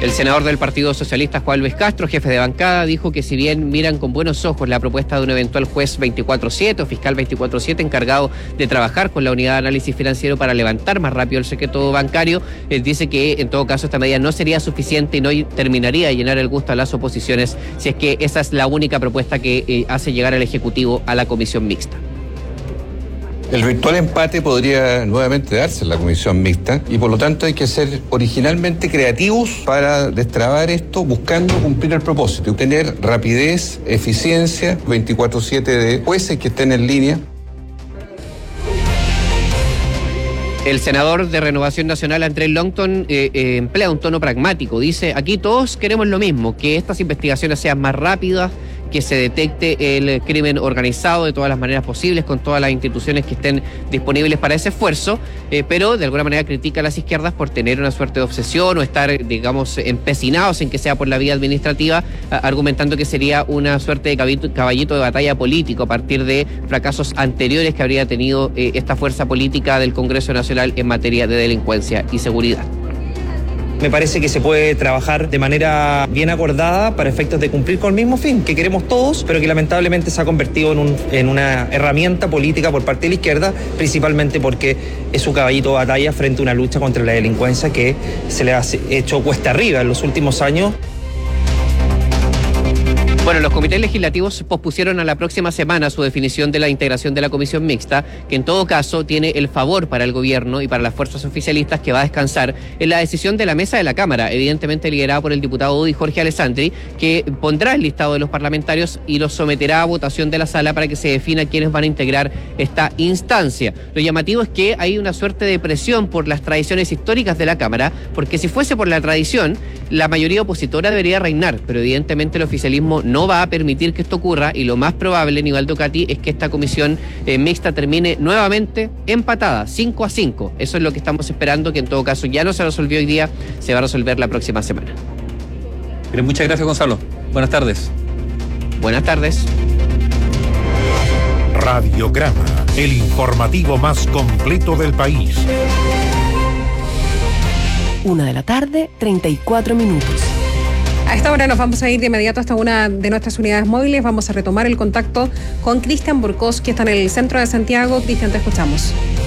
El senador del Partido Socialista, Juan Luis Castro, jefe de bancada, dijo que si bien miran con buenos ojos la propuesta de un eventual juez 24/7 o fiscal 24/7 encargado de trabajar con la unidad de análisis financiero para levantar más rápido el secreto bancario, dice que en todo caso esta medida no sería suficiente y no terminaría de llenar el gusto a las oposiciones si es que esa es la única propuesta que hace llegar el Ejecutivo a la comisión mixta. El virtual empate podría nuevamente darse en la comisión mixta y por lo tanto hay que ser originalmente creativos para destrabar esto buscando cumplir el propósito, tener rapidez, eficiencia, 24/7 de jueces que estén en línea. El senador de Renovación Nacional, Andrés Longton, emplea un tono pragmático. Dice, aquí todos queremos lo mismo, que estas investigaciones sean más rápidas, que se detecte el crimen organizado de todas las maneras posibles, con todas las instituciones que estén disponibles para ese esfuerzo, pero de alguna manera critica a las izquierdas por tener una suerte de obsesión o estar, digamos, empecinados en que sea por la vía administrativa, argumentando que sería una suerte de caballito de batalla político a partir de fracasos anteriores que habría tenido esta fuerza política del Congreso Nacional en materia de delincuencia y seguridad. Me parece que se puede trabajar de manera bien acordada para efectos de cumplir con el mismo fin que queremos todos, pero que lamentablemente se ha convertido en una herramienta política por parte de la izquierda, principalmente porque es su caballito de batalla frente a una lucha contra la delincuencia que se le ha hecho cuesta arriba en los últimos años. Bueno, los comités legislativos pospusieron a la próxima semana su definición de la integración de la comisión mixta, que en todo caso tiene el favor para el gobierno y para las fuerzas oficialistas que va a descansar en la decisión de la mesa de la Cámara, evidentemente liderada por el diputado UDI Jorge Alessandri, que pondrá el listado de los parlamentarios y los someterá a votación de la sala para que se defina quiénes van a integrar esta instancia. Lo llamativo es que hay una suerte de presión por las tradiciones históricas de la Cámara, porque si fuese por la tradición, la mayoría opositora debería reinar, pero evidentemente el oficialismo no va a permitir que esto ocurra y lo más probable, Nivaldo Cati, es que esta comisión mixta termine nuevamente empatada, 5-5. Eso es lo que estamos esperando, que en todo caso ya no se resolvió hoy día, se va a resolver la próxima semana. Bien, muchas gracias, Gonzalo. Buenas tardes. Buenas tardes. Radiograma, el informativo más completo del país. 1:34 p.m. A esta hora nos vamos a ir de inmediato hasta una de nuestras unidades móviles. Vamos a retomar el contacto con Cristian Burcos, que está en el centro de Santiago. Cristian, te escuchamos.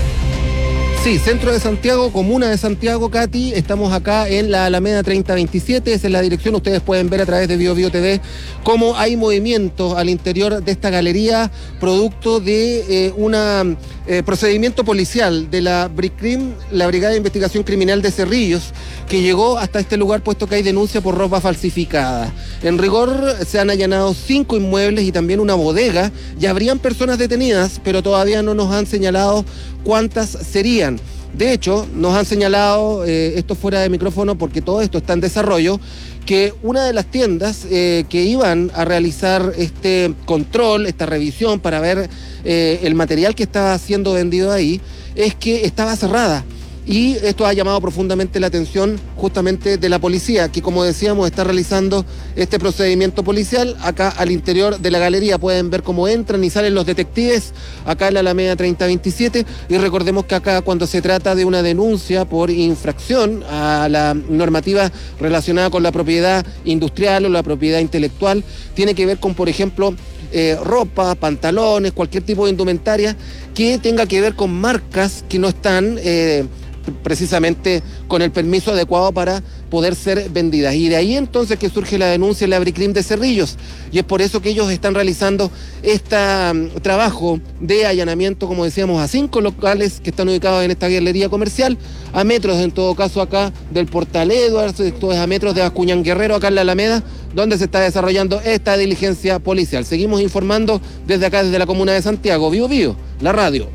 Sí, centro de Santiago, comuna de Santiago, Katy. Estamos acá en la Alameda 3027, esa es la dirección. Ustedes pueden ver a través de BioBio TV cómo hay movimientos al interior de esta galería, producto de un procedimiento policial de la BRICRIM, la Brigada de Investigación Criminal de Cerrillos, que llegó hasta este lugar puesto que hay denuncia por ropa falsificada. En rigor se han allanado 5 inmuebles y también una bodega. Ya habrían personas detenidas, pero todavía no nos han señalado cuántas serían. De hecho, nos han señalado, esto fuera de micrófono porque todo esto está en desarrollo, que una de las tiendas que iban a realizar este control, esta revisión para ver el material que estaba siendo vendido ahí, es que estaba cerrada. Y esto ha llamado profundamente la atención justamente de la policía, que como decíamos está realizando este procedimiento policial. Acá al interior de la galería pueden ver cómo entran y salen los detectives, acá en la Alameda 3027. Y recordemos que acá cuando se trata de una denuncia por infracción a la normativa relacionada con la propiedad industrial o la propiedad intelectual, tiene que ver con, por ejemplo, ropa, pantalones, cualquier tipo de indumentaria que tenga que ver con marcas que no están precisamente con el permiso adecuado para poder ser vendidas. Y de ahí entonces que surge la denuncia en la BRICRIM de Cerrillos. Y es por eso que ellos están realizando este trabajo de allanamiento, como decíamos, a 5 locales que están ubicados en esta galería comercial, a metros en todo caso acá del Portal Edwards, esto es a metros de Bascuñán Guerrero, acá en la Alameda, donde se está desarrollando esta diligencia policial. Seguimos informando desde acá, desde la comuna de Santiago. Vivo, vivo, la radio.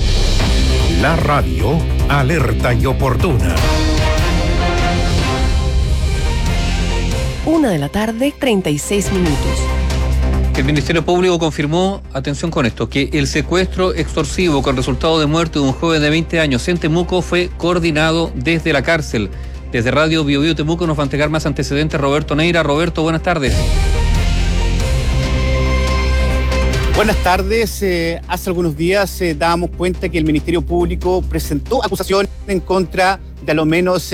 La radio, alerta y oportuna. 1:36 p.m. El Ministerio Público confirmó, atención con esto, que el secuestro extorsivo con resultado de muerte de un joven de 20 años en Temuco fue coordinado desde la cárcel. Desde Radio BioBio Temuco nos va a entregar más antecedentes Roberto Neira. Roberto, buenas tardes. Buenas tardes. Hace algunos días dábamos cuenta que el Ministerio Público presentó acusación en contra de a lo menos